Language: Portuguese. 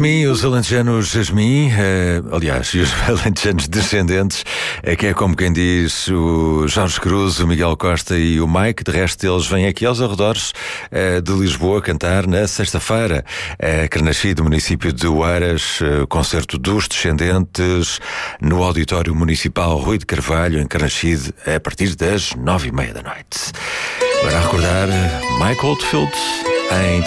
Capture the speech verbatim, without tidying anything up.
Jasmim, os alentejanos Jasmim, eh, aliás, e os alentejanos descendentes, é que é como quem diz o Jorge Cruz, o Miguel Costa e o Mike. De resto, eles vêm aqui aos arredores eh, de Lisboa cantar na sexta-feira. Eh, Carnachide, do município de Oeiras, eh, concerto dos descendentes no Auditório Municipal Rui de Carvalho, em Carnachide, a partir das nove e meia da noite. Agora a recordar Mike Oldfield em